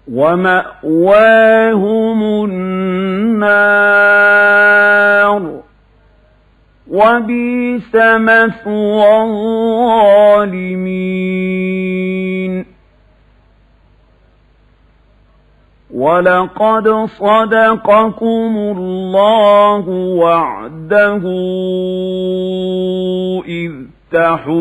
ومأواهم النار وبئس مثوى الظالمين ولقد صدقكم الله وعده إذ تحسون